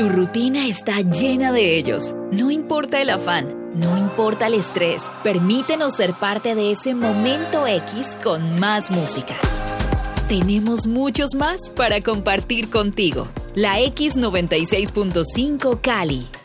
Tu rutina está llena de ellos. No importa el afán, no importa el estrés. Permítenos ser parte de ese momento X con más música. Tenemos muchos más para compartir contigo. La X96.5 Cali.